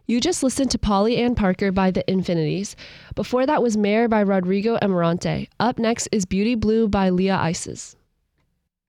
You just listened to Polly Ann Parker by The Infinities. Before that was Mare by Rodrigo Amarante. Up next is Beauty Blue by Leah Isis.